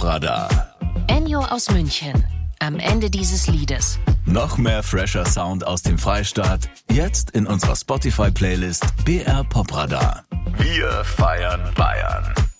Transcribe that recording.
Popradar. Ennio aus München. Am Ende dieses Liedes. Noch mehr fresher Sound aus dem Freistaat. Jetzt in unserer Spotify-Playlist BR Popradar. Wir feiern Bayern.